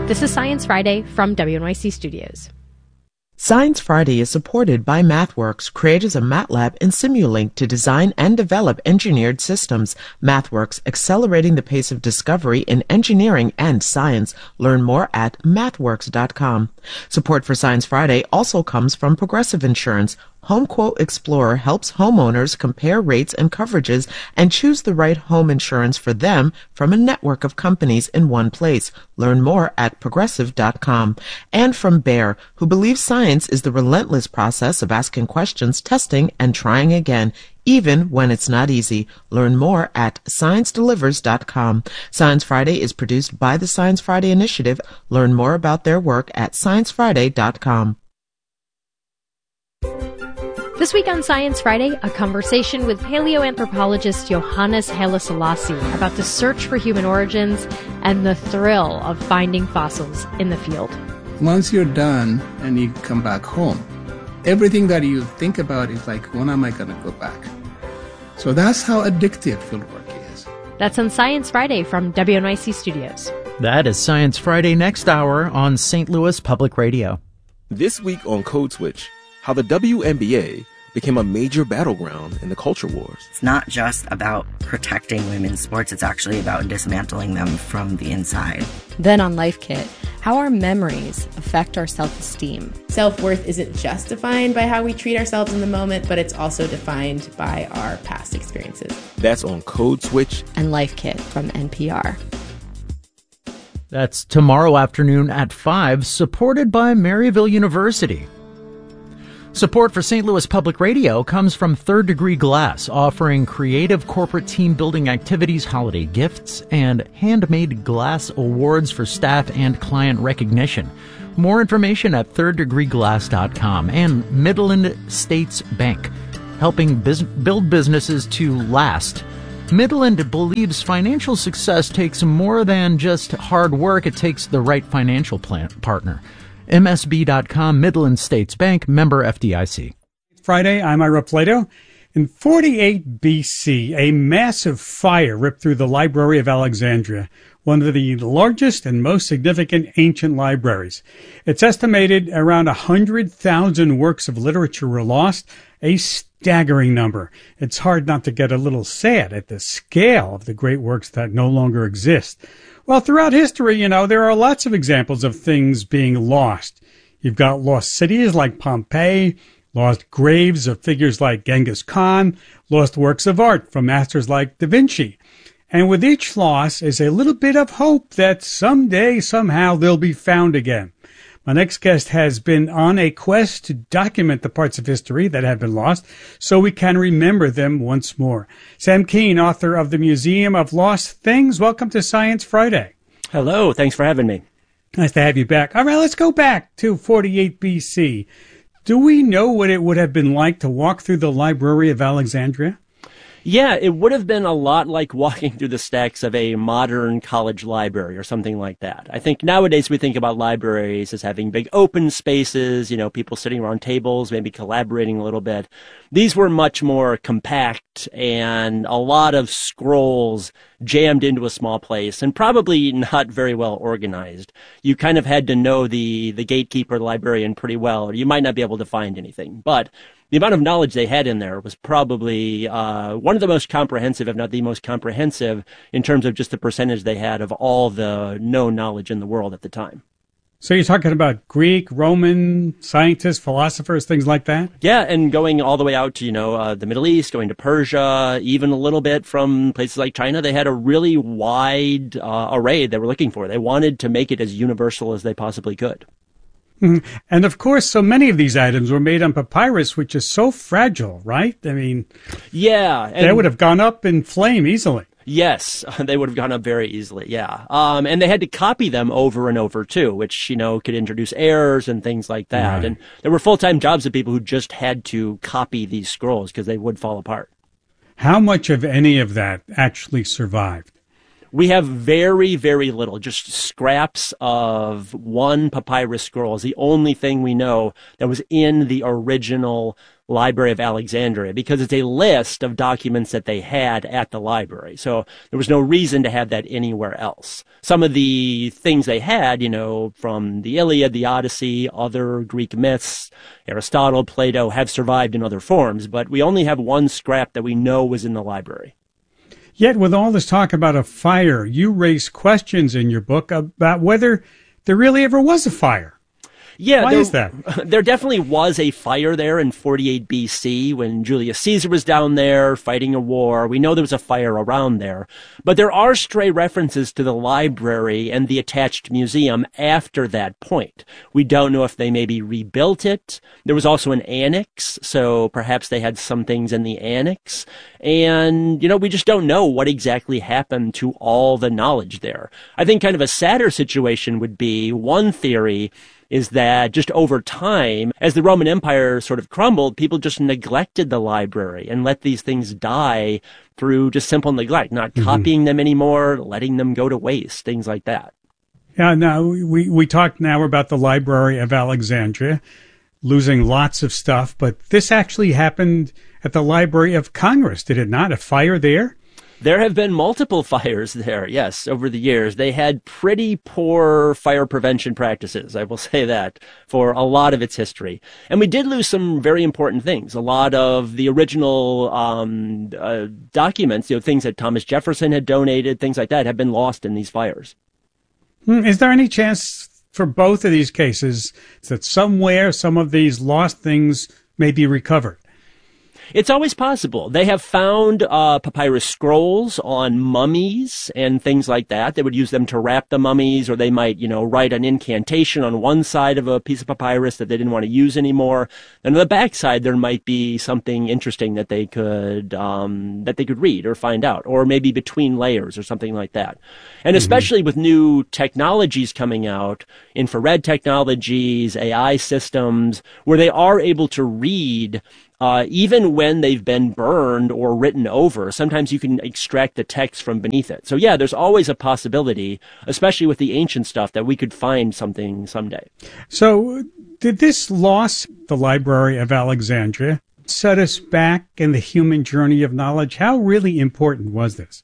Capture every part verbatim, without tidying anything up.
This is Science Friday from W N Y C Studios. Science Friday is supported by MathWorks, creators of MATLAB and Simulink to design and develop engineered systems. MathWorks, accelerating the pace of discovery in engineering and science. Learn more at mathworks dot com. Support for Science Friday also comes from Progressive Insurance. HomeQuote Explorer helps homeowners compare rates and coverages and choose the right home insurance for them from a network of companies in one place. Learn more at progressive dot com. And from Bayer, who believes science is the relentless process of asking questions, testing, and trying again, even when it's not easy. Learn more at science delivers dot com. Science Friday is produced by the Science Friday Initiative. Learn more about their work at science friday dot com. This week on Science Friday, a conversation with paleoanthropologist Johannes Haile Selassie about the search for human origins and the thrill of finding fossils in the field. Once you're done and you come back home, everything that you think about is like, when am I going to go back? So that's how addictive fieldwork is. That's on Science Friday from W N Y C Studios. That is Science Friday next hour on Saint Louis Public Radio. This week on Code Switch, how the W N B A became a major battleground in the culture wars. It's not just about protecting women's sports, it's actually about dismantling them from the inside. Then on Life Kit, how our memories affect our self-esteem. Self-worth isn't just defined by how we treat ourselves in the moment, but it's also defined by our past experiences. That's on Code Switch and Life Kit from N P R. That's tomorrow afternoon at five, supported by Maryville University. Support for Saint Louis Public Radio comes from Third Degree Glass, offering creative corporate team building activities, holiday gifts, and handmade glass awards for staff and client recognition. More information at third degree glass dot com. And Midland States Bank, helping biz- build businesses to last. Midland believes financial success takes more than just hard work. It takes the right financial plan- partner. M S B dot com, Midland States Bank, member F D I C. Friday, I'm Ira Plato. In forty-eight B C, a massive fire ripped through the Library of Alexandria, one of the largest and most significant ancient libraries. It's estimated around one hundred thousand works of literature were lost, a staggering number. It's hard not to get a little sad at the scale of the great works that no longer exist. Well, throughout history, you know, there are lots of examples of things being lost. You've got lost cities like Pompeii, lost graves of figures like Genghis Khan, lost works of art from masters like Da Vinci. And with each loss is a little bit of hope that someday, somehow, they'll be found again. My next guest has been on a quest to document the parts of history that have been lost so we can remember them once more. Sam Kean, author of the Museum of Lost Things. Welcome to Science Friday. Hello. Thanks for having me. Nice to have you back. All right, let's go back to forty-eight B C. Do we know what it would have been like to walk through the Library of Alexandria? Yeah, it would have been a lot like walking through the stacks of a modern college library or something like that. I think nowadays we think about libraries as having big open spaces, you know, people sitting around tables, maybe collaborating a little bit. These were much more compact and a lot of scrolls jammed into a small place and probably not very well organized. You kind of had to know the, the gatekeeper, the librarian pretty well, or you might not be able to find anything. But the amount of knowledge they had in there was probably uh, one of the most comprehensive, if not the most comprehensive, in terms of just the percentage they had of all the known knowledge in the world at the time. So you're talking about Greek, Roman scientists, philosophers, things like that? Yeah, and going all the way out to, you know, uh, the Middle East, going to Persia, even a little bit from places like China. They had a really wide uh, array they were looking for. They wanted to make it as universal as they possibly could. Mm-hmm. And of course, so many of these items were made on papyrus, which is so fragile, right? I mean, yeah, and they would have gone up in flame easily. Yes, they would have gone up very easily, yeah. Um, and they had to copy them over and over, too, which, you know, could introduce errors and things like that. Right. And there were full-time jobs of people who just had to copy these scrolls because they would fall apart. How much of any of that actually survived? We have very, very little, just scraps of one papyrus scroll is the only thing we know that was in the original Library of Alexandria, because it's a list of documents that they had at the library. So there was no reason to have that anywhere else. Some of the things they had, you know, from the Iliad, the Odyssey, other Greek myths, Aristotle, Plato, have survived in other forms, but we only have one scrap that we know was in the library. Yet with all this talk about a fire, you raise questions in your book about whether there really ever was a fire. Yeah, Why there, is that? There definitely was a fire there in forty-eight B C when Julius Caesar was down there fighting a war. We know there was a fire around there. But there are stray references to the library and the attached museum after that point. We don't know if they maybe rebuilt it. There was also an annex, so perhaps they had some things in the annex. And, you know, we just don't know what exactly happened to all the knowledge there. I think kind of a sadder situation would be, one theory is that just over time, as the Roman Empire sort of crumbled, people just neglected the library and let these things die through just simple neglect, not mm-hmm. copying them anymore, letting them go to waste, things like that. Yeah, now we, we talked now about the Library of Alexandria, losing lots of stuff, but this actually happened at the Library of Congress, did it not? A fire there? There have been multiple fires there, yes, over the years. They had pretty poor fire prevention practices, I will say that, for a lot of its history. And we did lose some very important things. A lot of the original um, uh, documents, you know, things that Thomas Jefferson had donated, things like that, have been lost in these fires. Hmm, is there any chance for both of these cases that somewhere some of these lost things may be recovered? It's always possible. They have found uh, papyrus scrolls on mummies and things like that. They would use them to wrap the mummies, or they might, you know, write an incantation on one side of a piece of papyrus that they didn't want to use anymore. And on the back side, there might be something interesting that they could um, that they could read or find out, or maybe between layers or something like that. And especially mm-hmm. with new technologies coming out, infrared technologies, A I systems, where they are able to read Uh, even when they've been burned or written over, sometimes you can extract the text from beneath it. So yeah, there's always a possibility, especially with the ancient stuff, that we could find something someday. So did this loss, the Library of Alexandria, set us back in the human journey of knowledge? How really important was this?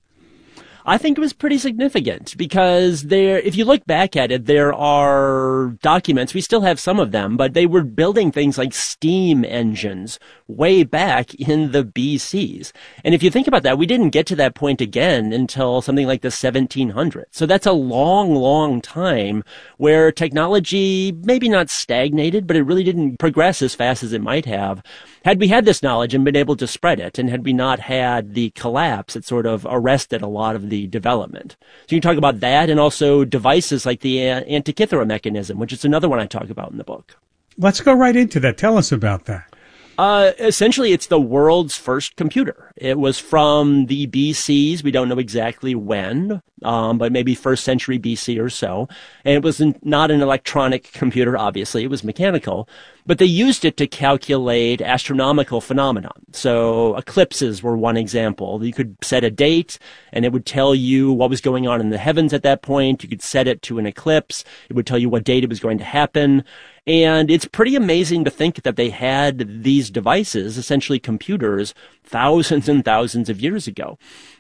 I think it was pretty significant because there, if you look back at it, there are documents, we still have some of them, but they were building things like steam engines way back in the B Cs. And if you think about that, we didn't get to that point again until something like the seventeen hundreds. So that's a long, long time where technology maybe not stagnated, but it really didn't progress as fast as it might have. Had we had this knowledge and been able to spread it, and had we not had the collapse that sort of arrested a lot of the development. So you can talk about that, and also devices like the Antikythera mechanism, which is another one I talk about in the book. Let's go right into that. Tell us about that. Uh, essentially, it's the world's first computer. It was from the B Cs. We don't know exactly when, um, but maybe first century B C or so. And it was not an electronic computer, obviously. It was mechanical. But they used it to calculate astronomical phenomena. So eclipses were one example. You could set a date, and it would tell you what was going on in the heavens at that point. You could set it to an eclipse. It would tell you what date it was going to happen. And it's pretty amazing to think that they had these devices, essentially computers, thousands and thousands of years ago.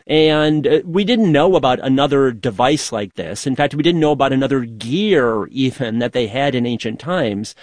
And uh, we didn't know about another device like this. In fact, we didn't know about another gear even that they had in ancient times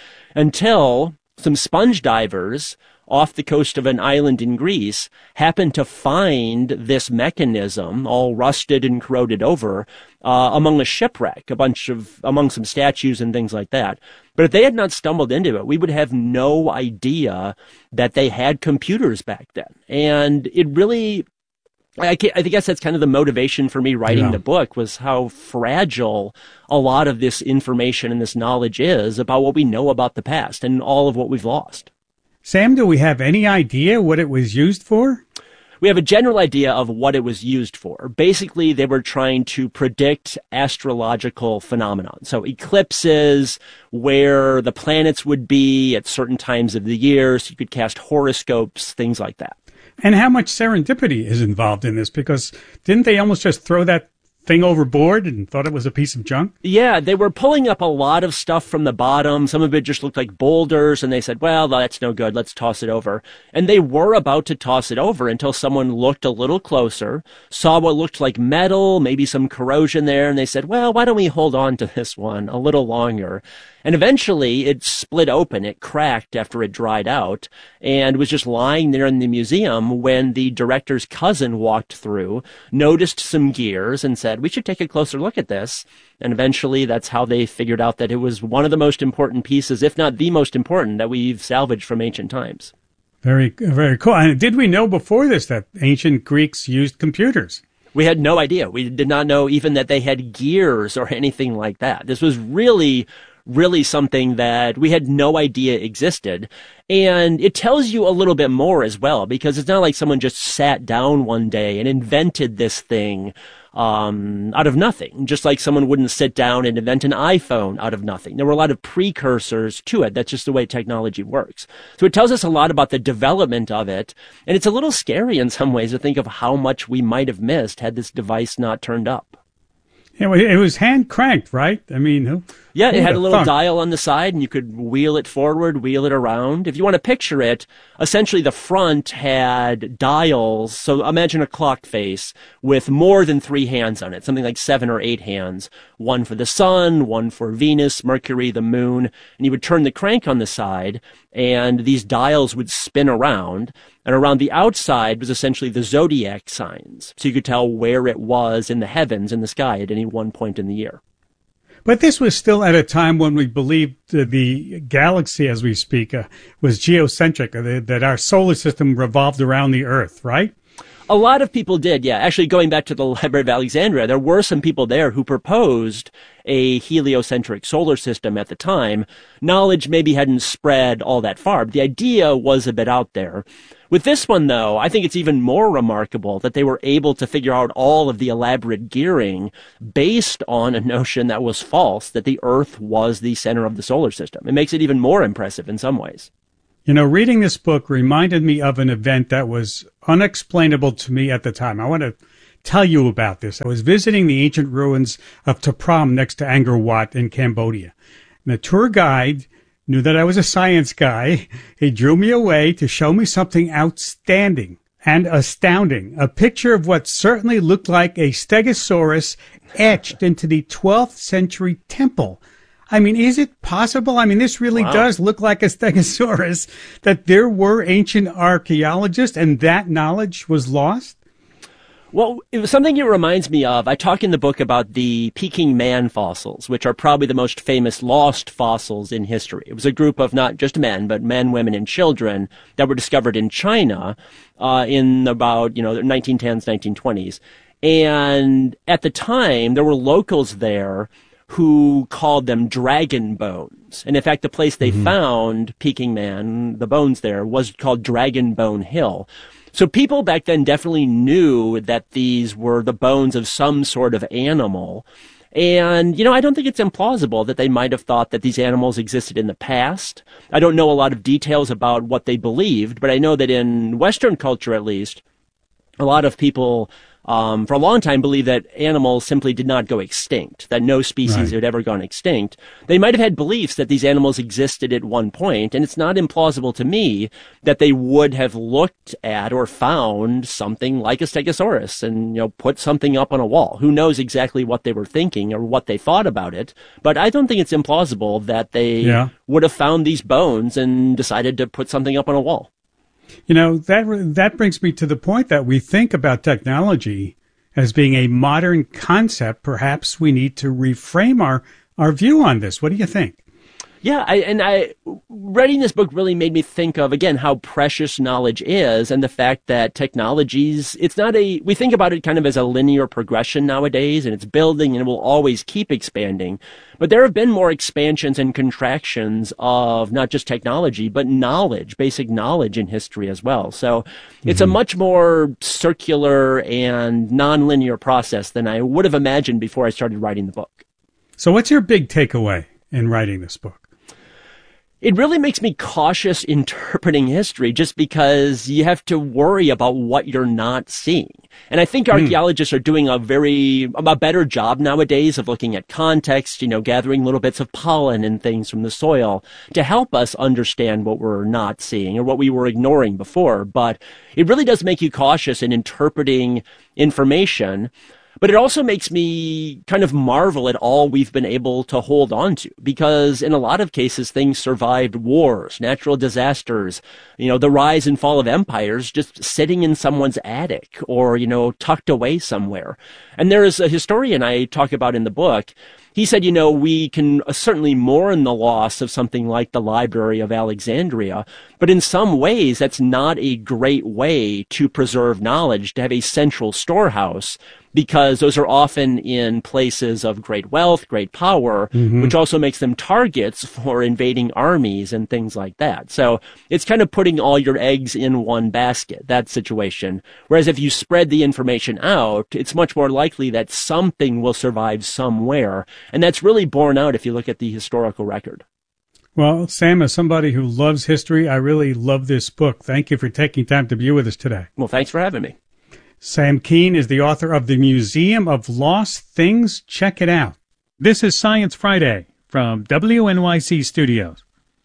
until some sponge divers off the coast of an island in Greece happened to find this mechanism all rusted and corroded over uh, among a shipwreck, a bunch of, among some statues and things like that. But if they had not stumbled into it, we would have no idea that they had computers back then. And it really, I, I guess that's kind of the motivation for me writing yeah. the book, was how fragile a lot of this information and this knowledge is about what we know about the past and all of what we've lost. Sam, do we have any idea what it was used for? We have a general idea of what it was used for. Basically, they were trying to predict astrological phenomenon. So eclipses, where the planets would be at certain times of the year, so you could cast horoscopes, things like that. And how much serendipity is involved in this? Because didn't they almost just throw that thing overboard and thought it was a piece of junk? Yeah, they were pulling up a lot of stuff from the bottom. Some of it just looked like boulders, and they said, well, that's no good. Let's toss it over. And they were about to toss it over until someone looked a little closer, saw what looked like metal, maybe some corrosion there, and they said, well, why don't we hold on to this one a little longer? And eventually it split open. It cracked after it dried out and was just lying there in the museum when the director's cousin walked through, noticed some gears, and said, we should take a closer look at this. And eventually that's how they figured out that it was one of the most important pieces, if not the most important, that we've salvaged from ancient times. Very, very cool. And did we know before this that ancient Greeks used computers? We had no idea. We did not know even that they had gears or anything like that. This was really, really something that we had no idea existed. And it tells you a little bit more as well, because it's not like someone just sat down one day and invented this thing um, out of nothing, just like someone wouldn't sit down and invent an iPhone out of nothing. There were a lot of precursors to it. That's just the way technology works. So it tells us a lot about the development of it. And it's a little scary in some ways to think of how much we might have missed had this device not turned up. Yeah, it was hand cranked, right? I mean, who? Yeah, it had a little thunk? dial on the side, and you could wheel it forward, wheel it around. If you want to picture it, essentially the front had dials. So imagine a clock face with more than three hands on it, something like seven or eight hands. One for the sun, one for Venus, Mercury, the moon. And you would turn the crank on the side, and these dials would spin around. And around the outside was essentially the zodiac signs. So you could tell where it was in the heavens, in the sky at any one point in the year. But this was still at a time when we believed uh, the galaxy, as we speak, uh, was geocentric, uh, that our solar system revolved around the Earth, right? A lot of people did, yeah. Actually, going back to the Library of Alexandria, there were some people there who proposed a heliocentric solar system at the time. Knowledge maybe hadn't spread all that far, but the idea was a bit out there. With this one, though, I think it's even more remarkable that they were able to figure out all of the elaborate gearing based on a notion that was false, that the Earth was the center of the solar system. It makes it even more impressive in some ways. You know, reading this book reminded me of an event that was unexplainable to me at the time. I want to tell you about this. I was visiting the ancient ruins of Ta Prohm next to Angkor Wat in Cambodia. And the tour guide knew that I was a science guy. He drew me away to show me something outstanding and astounding, a picture of what certainly looked like a stegosaurus etched into the twelfth century temple. I mean, is it possible? I mean, this really wow. does look like a stegosaurus, that there were ancient archaeologists and that knowledge was lost? Well, it was something it reminds me of. I talk in the book about the Peking man fossils, which are probably the most famous lost fossils in history. It was a group of not just men, but men, women, and children that were discovered in China uh, in about, you know, the nineteen tens, nineteen twenties. And at the time, there were locals there who called them dragon bones. And in fact, the place they mm-hmm. found Peking man, the bones there, was called Dragon Bone Hill. So people back then definitely knew that these were the bones of some sort of animal. And, you know, I don't think it's implausible that they might have thought that these animals existed in the past. I don't know a lot of details about what they believed, but I know that in Western culture, at least, a lot of people Um, for a long time believed that animals simply did not go extinct, that no species right. had ever gone extinct. They might have had beliefs that these animals existed at one point, and it's not implausible to me that they would have looked at or found something like a stegosaurus and, you know, put something up on a wall. Who knows exactly what they were thinking or what they thought about it, but I don't think it's implausible that they yeah. would have found these bones and decided to put something up on a wall. You know, that that brings me to the point that we think about technology as being a modern concept. Perhaps we need to reframe our, our view on this. What do you think? Yeah, I, and I, writing this book really made me think of, again, how precious knowledge is and the fact that technologies, it's not a, we think about it kind of as a linear progression nowadays, and it's building and it will always keep expanding. But there have been more expansions and contractions of not just technology, but knowledge, basic knowledge in history as well. So mm-hmm. it's a much more circular and nonlinear process than I would have imagined before I started writing the book. So what's your big takeaway in writing this book? It really makes me cautious interpreting history just because you have to worry about what you're not seeing. And I think archaeologists mm. are doing a very, a better job nowadays of looking at context, you know, gathering little bits of pollen and things from the soil to help us understand what we're not seeing or what we were ignoring before. But it really does make you cautious in interpreting information. But it also makes me kind of marvel at all we've been able to hold on to, because in a lot of cases, things survived wars, natural disasters, you know, the rise and fall of empires just sitting in someone's attic or, you know, tucked away somewhere. And there is a historian I talk about in the book. He said, you know, we can certainly mourn the loss of something like the Library of Alexandria, but in some ways, that's not a great way to preserve knowledge, to have a central storehouse, because those are often in places of great wealth, great power, mm-hmm. which also makes them targets for invading armies and things like that. So it's kind of putting all your eggs in one basket, that situation. Whereas if you spread the information out, it's much more likely that something will survive somewhere. And that's really borne out if you look at the historical record. Well, Sam, as somebody who loves history, I really love this book. Thank you for taking time to be with us today. Well, thanks for having me. Sam Kean is the author of The Museum of Lost Things. Check it out. This is Science Friday from W N Y C Studios.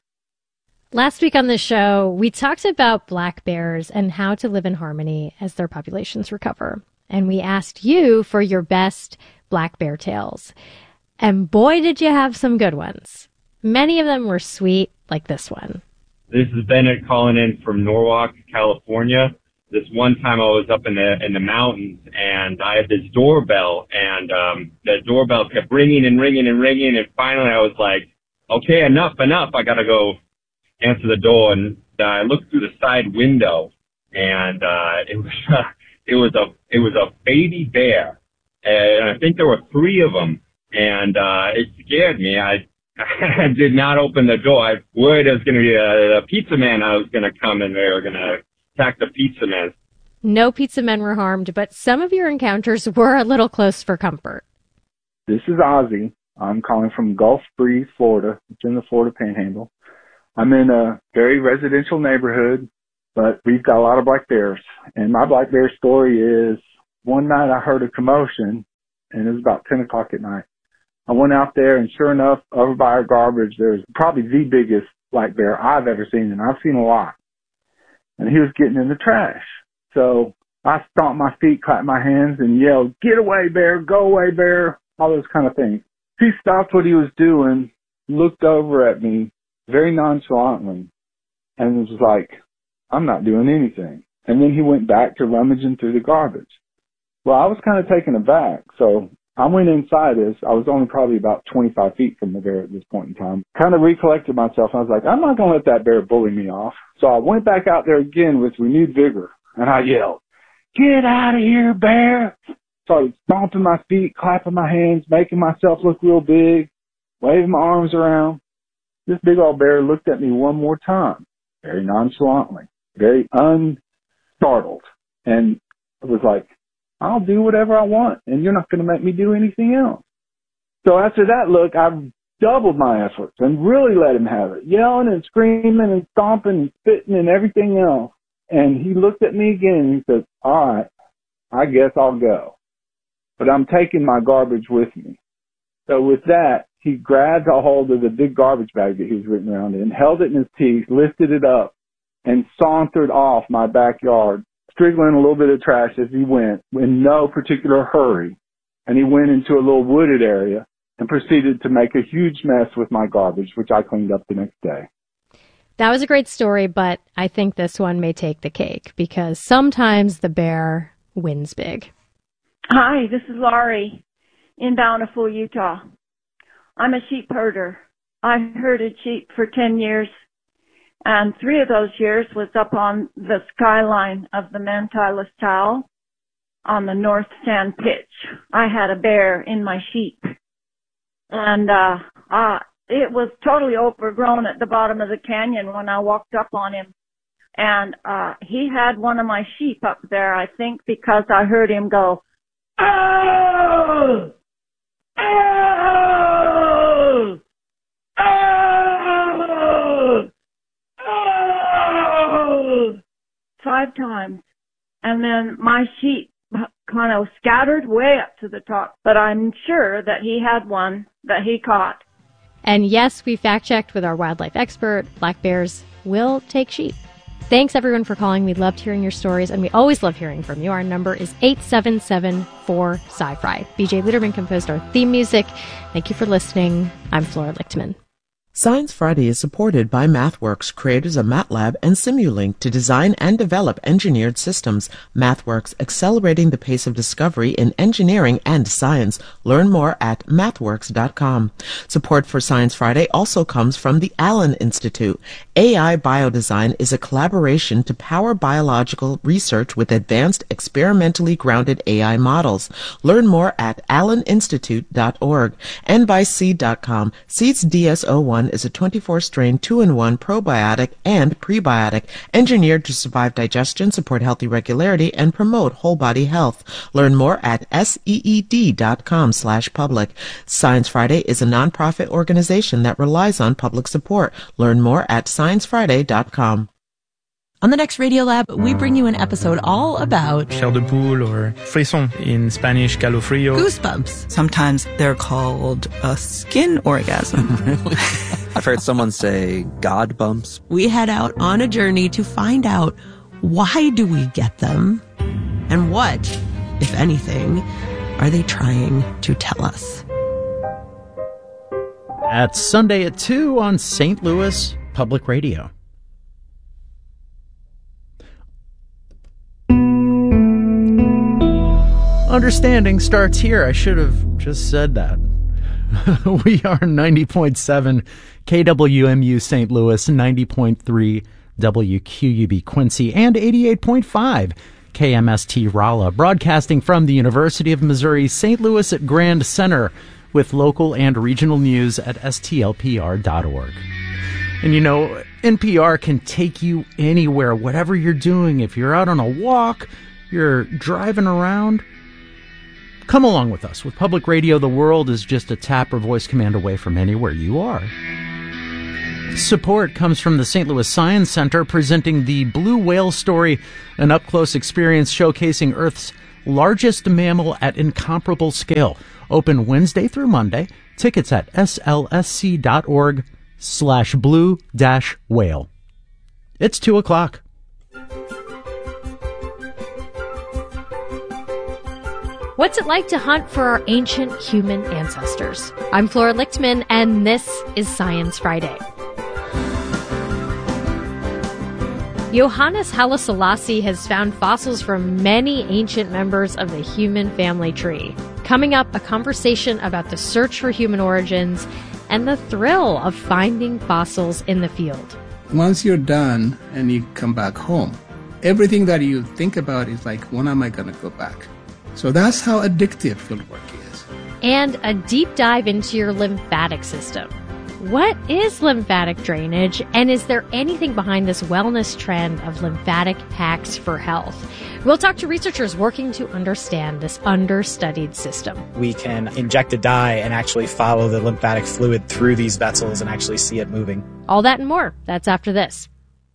Last week on the show, we talked about black bears and how to live in harmony as their populations recover. And we asked you for your best black bear tales. And boy, did you have some good ones. Many of them were sweet, like this one. This is Bennett calling in from Norwalk, California. This one time I was up in the in the mountains, and I had this doorbell, and um, the doorbell kept ringing and ringing and ringing, and finally I was like, okay, enough, enough. I got to go answer the door, and uh, I looked through the side window, and uh, it was uh, it was a it was a baby bear, and I think there were three of them, and uh, it scared me. I I did not open the door. I worried it was going to be a, a pizza man. I was going to come, and they were going to attack the pizza men. No pizza men were harmed, but some of your encounters were a little close for comfort. This is Ozzy. I'm calling from Gulf Breeze, Florida. It's in the Florida Panhandle. I'm in a very residential neighborhood, but we've got a lot of black bears. And my black bear story is one night I heard a commotion, and it was about ten o'clock at night. I went out there, and sure enough, over by our garbage, there's probably the biggest black bear I've ever seen, and I've seen a lot. And he was getting in the trash. So I stomped my feet, clapped my hands, and yelled, "Get away, bear, go away, bear," all those kind of things. He stopped what he was doing, looked over at me very nonchalantly, and was like, "I'm not doing anything." And then he went back to rummaging through the garbage. Well, I was kind of taken aback, so I went inside this. I was only probably about twenty-five feet from the bear at this point in time. Kind of recollected myself. I was like, I'm not going to let that bear bully me off. So I went back out there again with renewed vigor, and I yelled, "Get out of here, bear!" Started stomping my feet, clapping my hands, making myself look real big, waving my arms around. This big old bear looked at me one more time, very nonchalantly, very unstartled, and it was like, "I'll do whatever I want, and you're not going to make me do anything else." So after that look, I doubled my efforts and really let him have it, yelling and screaming and stomping and spitting and everything else. And he looked at me again and he said, "All right, I guess I'll go. But I'm taking my garbage with me." So with that, he grabbed a hold of the big garbage bag that he was written around in, held it in his teeth, lifted it up, and sauntered off my backyard, striggling a little bit of trash as he went in no particular hurry. And he went into a little wooded area and proceeded to make a huge mess with my garbage, which I cleaned up the next day. That was a great story, but I think this one may take the cake because sometimes the bear wins big. Hi, this is Laurie in Bountiful, Utah. I'm a sheep herder. I herded sheep for ten years. And three of those years was up on the skyline of the Manti-La Sal on the North Sand Pitch. I had a bear in my sheep. And uh, uh, it was totally overgrown at the bottom of the canyon when I walked up on him. And uh, he had one of my sheep up there, I think, because I heard him go, "Oh! Oh! Oh!" five times. And then my sheep kind of scattered way up to the top. But I'm sure that he had one that he caught. And yes, we fact-checked with our wildlife expert. Black bears will take sheep. Thanks, everyone, for calling. We loved hearing your stories, and we always love hearing from you. Our number is eight seven seven four sci-fi. B J Liederman composed our theme music. Thank you for listening. I'm Flora Lichtman. Science Friday is supported by MathWorks, creators of MATLAB and Simulink to design and develop engineered systems. MathWorks, accelerating the pace of discovery in engineering and science. Learn more at mathworks dot com. Support for Science Friday also comes from the Allen Institute. A I Biodesign is a collaboration to power biological research with advanced, experimentally grounded A I models. Learn more at allen institute dot org. And by seed dot com. Seed's D S O one is a twenty-four strain two in one probiotic and prebiotic engineered to survive digestion, support healthy regularity, and promote whole body health. Learn more at seed dot com slash public. Science Friday is a nonprofit organization that relies on public support. Learn more at science friday dot com. On the next Radiolab, we bring you an episode all about chair de poule, or frisson in Spanish, calofrío. Goosebumps. Sometimes they're called a skin orgasm. Really? I've heard someone say God bumps. We head out on a journey to find out, why do we get them? And what, if anything, are they trying to tell us? That's Sunday at two on Saint Louis Public Radio. Understanding starts here. I should have just said that. We are ninety point seven K W M U Saint Louis, ninety point three W Q U B Quincy, and eighty-eight point five K M S T Rolla, broadcasting from the University of Missouri Saint Louis at Grand Center, with local and regional news at S T L P R dot org. And you know, N P R can take you anywhere, whatever you're doing. If you're out on a walk, you're driving around, come along with us. With public radio, the world is just a tap or voice command away from anywhere you are. Support comes from the Saint Louis Science Center, presenting the Blue Whale Story, an up-close experience showcasing Earth's largest mammal at incomparable scale. Open Wednesday through Monday. Tickets at S L S C dot org slash blue dash whale. It's two o'clock. What's it like to hunt for our ancient human ancestors? I'm Flora Lichtman, and this is Science Friday. Johannes Haile Selassie has found fossils from many ancient members of the human family tree. Coming up, a conversation about the search for human origins and the thrill of finding fossils in the field. Once you're done and you come back home, everything that you think about is like, when am I going to go back? So that's how addictive fieldwork is. And a deep dive into your lymphatic system. What is lymphatic drainage, and is there anything behind this wellness trend of lymphatic hacks for health? We'll talk to researchers working to understand this understudied system. We can inject a dye and actually follow the lymphatic fluid through these vessels and actually see it moving. All that and more. That's after this.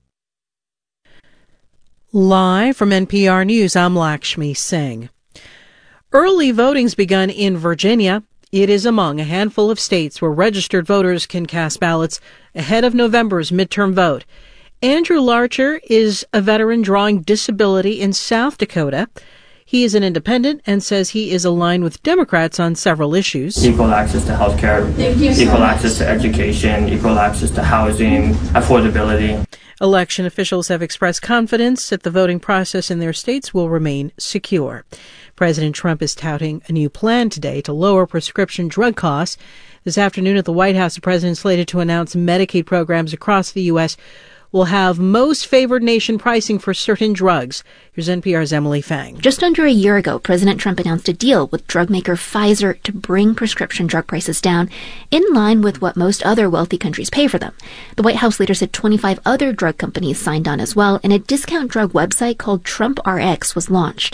Live from N P R News, I'm Lakshmi Singh. Early voting's begun in Virginia. It is among a handful of states where registered voters can cast ballots ahead of November's midterm vote. Andrew Larcher is a veteran drawing disability in South Dakota. He is an independent and says he is aligned with Democrats on several issues. Equal access to health care, equal access to education, equal access to housing, affordability. Election officials have expressed confidence that the voting process in their states will remain secure. President Trump is touting a new plan today to lower prescription drug costs. This afternoon at the White House, the president slated to announce Medicaid programs across the U S will have most favored nation pricing for certain drugs. Here's N P R's Emily Fang. Just under a year ago, President Trump announced a deal with drug maker Pfizer to bring prescription drug prices down in line with what most other wealthy countries pay for them. The White House later said twenty-five other drug companies signed on as well, and a discount drug website called Trump R X was launched.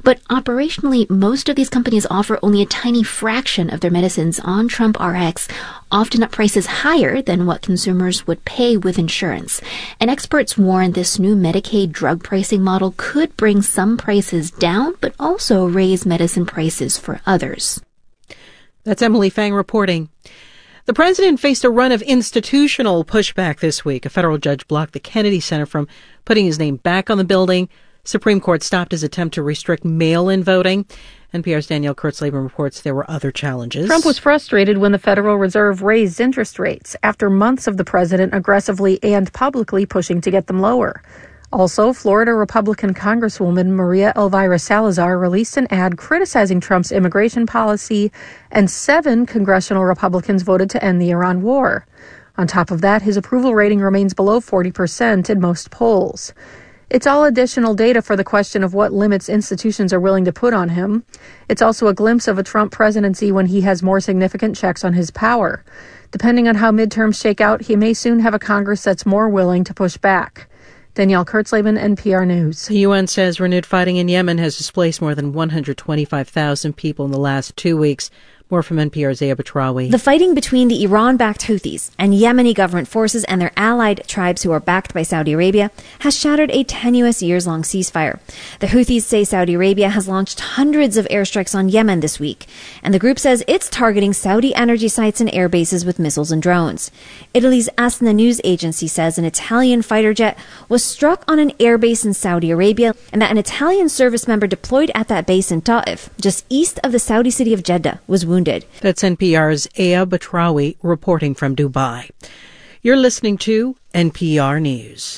But operationally, most of these companies offer only a tiny fraction of their medicines on Trump R X, often at prices higher than what consumers would pay with insurance. And experts warn this new Medicaid drug pricing model could bring some prices down, but also raise medicine prices for others. That's Emily Fang reporting. The president faced a run of institutional pushback this week. A federal judge blocked the Kennedy Center from putting his name back on the building. Supreme Court stopped his attempt to restrict mail-in voting. N P R's Danielle Kurtzleben reports there were other challenges. Trump was frustrated when the Federal Reserve raised interest rates after months of the president aggressively and publicly pushing to get them lower. Also, Florida Republican Congresswoman Maria Elvira Salazar released an ad criticizing Trump's immigration policy, and seven congressional Republicans voted to end the Iran war. On top of that, his approval rating remains below forty percent in most polls. It's all additional data for the question of what limits institutions are willing to put on him. It's also a glimpse of a Trump presidency when he has more significant checks on his power. Depending on how midterms shake out, he may soon have a Congress that's more willing to push back. Danielle Kurtzleben, N P R News. The U N says renewed fighting in Yemen has displaced more than one hundred twenty-five thousand people in the last two weeks. More from N P R's Zaya Batrawi. The fighting between the Iran-backed Houthis and Yemeni government forces and their allied tribes who are backed by Saudi Arabia has shattered a tenuous years-long ceasefire. The Houthis say Saudi Arabia has launched hundreds of airstrikes on Yemen this week, and the group says it's targeting Saudi energy sites and air bases with missiles and drones. Italy's Asna news agency says an Italian fighter jet was struck on an air base in Saudi Arabia, and that an Italian service member deployed at that base in Ta'if, just east of the Saudi city of Jeddah, was wounded. That's N P R's Zaya Batrawi reporting from Dubai. You're listening to N P R News.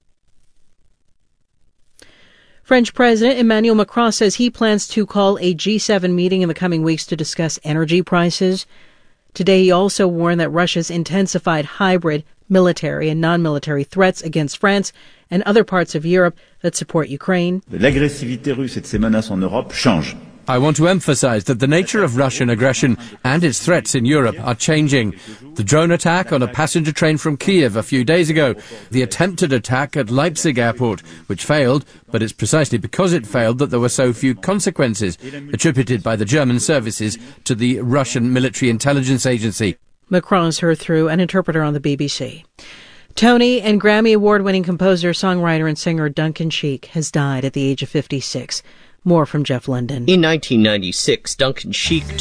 French President Emmanuel Macron says he plans to call a G seven meeting in the coming weeks to discuss energy prices. Today, he also warned that Russia's intensified hybrid military and non-military threats against France and other parts of Europe that support Ukraine. L'agressivité russe et ses menaces en Europe changent. I want to emphasize that the nature of Russian aggression and its threats in Europe are changing. The drone attack on a passenger train from Kiev a few days ago, the attempted attack at Leipzig airport, which failed, but it's precisely because it failed that there were so few consequences, attributed by the German services to the Russian military intelligence agency. Macron's heard through an interpreter on the B B C. Tony and Grammy Award-winning composer, songwriter, and singer Duncan Sheik has died at the age of fifty-six. More from Jeff London. In nineteen ninety-six, Duncan Sheik